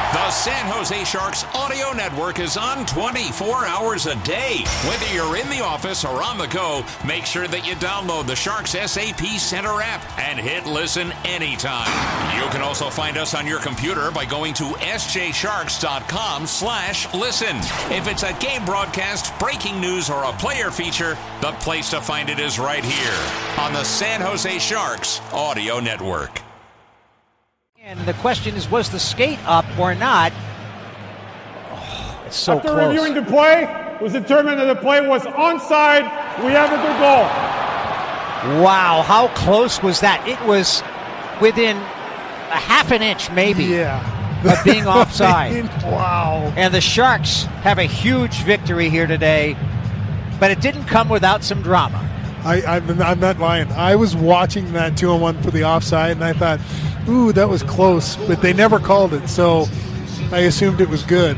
The San Jose Sharks audio network is on 24 hours a day. Whether you're in the office or on the go, make sure that you download the Sharks SAP Center app and hit listen anytime. You can also find us on your computer by going to sjsharks.com/listen. If it's a game broadcast, breaking news, or a player feature, the place to find it is right here on the San Jose Sharks audio network. And the question is, was the skate up or not? Oh, it's so After close. reviewing the play, it was determined that the play was onside. We have a good goal. Wow, how close was that? It was within a half an inch, maybe, of being offside. Wow. And the Sharks have a huge victory here today, but it didn't come without some drama. I'm not lying. I was watching that 2-on-1 for the offside, and I thought, ooh, that was close, but they never called it, so I assumed it was good.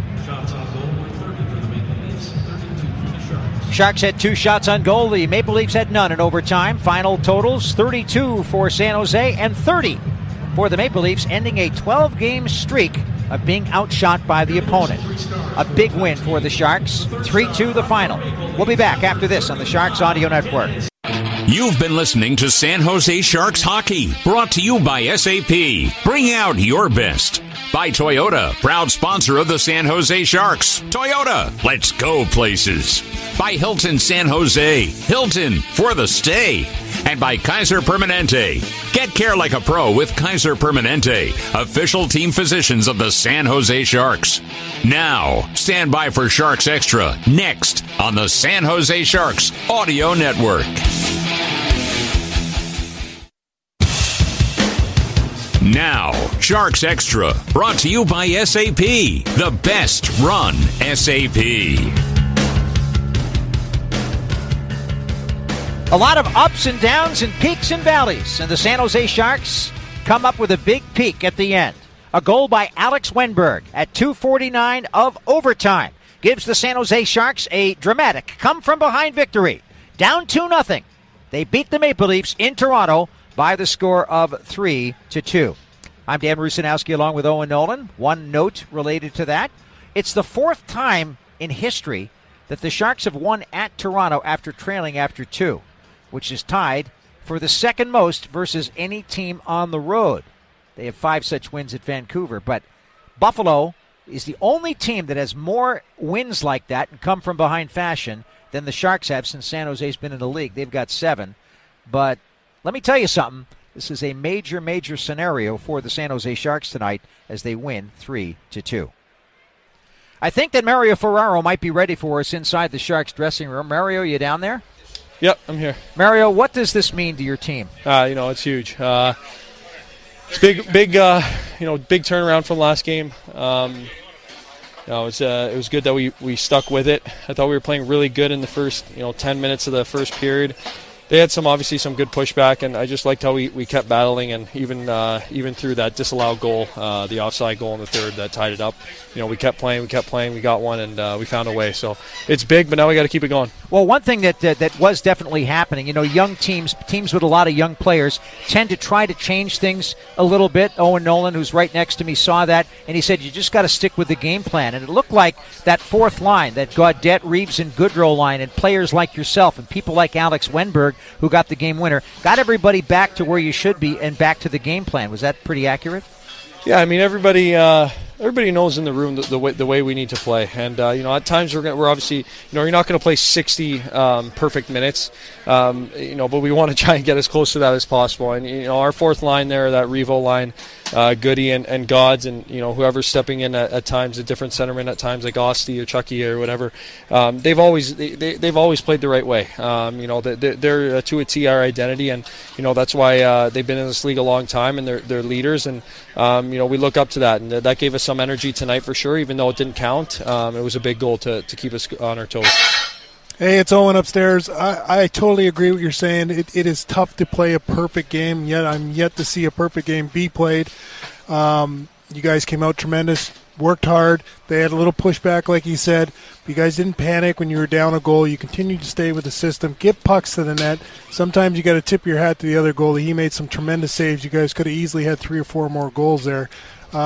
Sharks had 2 shots on goal. The Maple Leafs had none in overtime. Final totals, 32 for San Jose and 30 for the Maple Leafs, ending a 12-game streak of being outshot by the opponent. A big win for the Sharks. 3-2 the final. We'll be back after this on the Sharks Audio Network. You've been listening to San Jose Sharks Hockey, brought to you by SAP. Bring out your best. By Toyota, proud sponsor of the San Jose Sharks. Toyota, let's go places. By Hilton San Jose, Hilton for the stay. And by Kaiser Permanente. Get care like a pro with Kaiser Permanente, official team physicians of the San Jose Sharks. Now, stand by for Sharks Extra, next on the San Jose Sharks Audio Network. Now, Sharks Extra, brought to you by SAP, the best run SAP. A lot of ups and downs and peaks and valleys, and the San Jose Sharks come up with a big peak at the end. A goal by Alex Wennberg at 2:49 of overtime gives the San Jose Sharks a dramatic come-from-behind victory. Down 2-0. They beat the Maple Leafs in Toronto by the score of 3-2. I'm Dan Rusanowski along with Owen Nolan. One note related to that. It's the 4th time in history that the Sharks have won at Toronto after trailing after 2, which is tied for the second most versus any team on the road. They have 5 such wins at Vancouver, but Buffalo is the only team that has more wins like that and come from behind fashion than the Sharks have since San Jose's been in the league. They've got 7, but let me tell you something. This is a major, major scenario for the San Jose Sharks tonight as they win 3-2. I think that Mario Ferraro might be ready for us inside the Sharks dressing room. Mario, you down there? Yep, I'm here. Mario, what does this mean to your team? It's huge. It's big, big turnaround from last game. It was good that we stuck with it. I thought we were playing really good in the first 10 minutes of the first period. They had some good pushback, and I just liked how we kept battling, and even through that disallowed goal, the offside goal in the third that tied it up. We kept playing, we got one, and we found a way. So it's big, but now we got to keep it going. Well, one thing that was definitely happening, young teams with a lot of young players tend to try to change things a little bit. Owen Nolan, who's right next to me, saw that, and he said, you just got to stick with the game plan. And it looked like that 4th line, that Gaudette, Reeves, and Goodrow line, and players like yourself and people like Alex Wennberg, who got the game winner, got everybody back to where you should be and back to the game plan. Was that pretty accurate? Yeah, I mean, everybody knows in the room the way we need to play, and at times we're obviously you're not going to play 60 perfect minutes, but we want to try and get as close to that as possible. And our 4th line there, that Revo line, Goody and Gods, and whoever's stepping in at times, a different centerman at times like Osti or Chucky or whatever, they've always played the right way. They're to a T our identity, and that's why they've been in this league a long time, and they're leaders, and we look up to that, and that gave us some energy tonight for sure. Even though it didn't count, it was a big goal to keep us on our toes. Hey, it's Owen upstairs. I totally agree with what you're saying. It is tough to play a perfect game, yet I'm yet to see a perfect game be played. You guys came out tremendous, worked hard. They had a little pushback, like you said. But you guys didn't panic when you were down a goal. You continued to stay with the system, get pucks to the net. Sometimes you got to tip your hat to the other goalie. He made some tremendous saves. You guys could have easily had 3 or 4 more goals there.